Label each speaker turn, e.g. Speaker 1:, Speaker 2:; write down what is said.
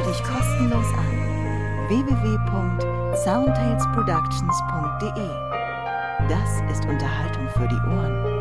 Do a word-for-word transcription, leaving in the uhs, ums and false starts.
Speaker 1: dich kostenlos an. w w w punkt soundtalesproductions punkt d e. Das ist Unterhaltung für die Ohren.